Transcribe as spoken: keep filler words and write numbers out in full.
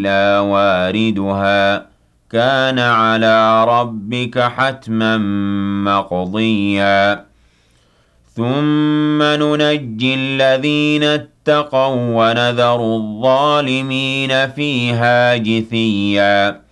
إِلَّا وَارِدُهَا كَانَ عَلَىٰ رَبِّكَ حَتْمًا مَّقْضِيًّا ثُمَّ نُنَجِّي الَّذِينَ اتَّقَوا وَّنَذَرُ الظَّالِمِينَ فِيهَا جِثِيًّا